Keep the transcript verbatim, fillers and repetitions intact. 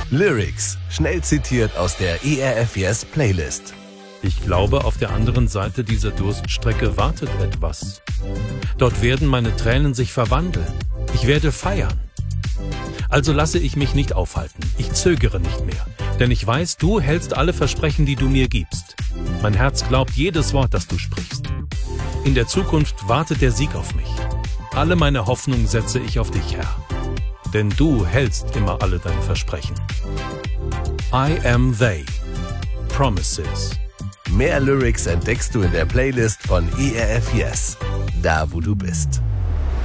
Lyrics, schnell zitiert aus der E R F Yes Playlist. Ich glaube, auf der anderen Seite dieser Durststrecke wartet etwas. Dort werden meine Tränen sich verwandeln. Ich werde feiern. Also lasse ich mich nicht aufhalten. Ich zögere nicht mehr. Denn ich weiß, du hältst alle Versprechen, die du mir gibst. Mein Herz glaubt jedes Wort, das du sprichst. In der Zukunft wartet der Sieg auf mich. Alle meine Hoffnung setze ich auf dich, Herr. Denn du hältst immer alle deine Versprechen. I am they. Promises. Mehr Lyrics entdeckst du in der Playlist von E R F Yes, da wo du bist.